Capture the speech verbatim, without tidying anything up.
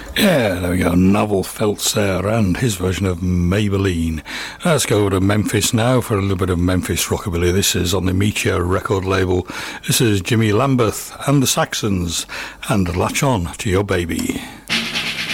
Yeah, there we go. Novel Feltz there and his version of Maybelline. Let's go over to Memphis now for a little bit of Memphis rockabilly. This is on the Meteor record label. This is Jimmy Lambeth and the Saxons and Latch On to Your Baby.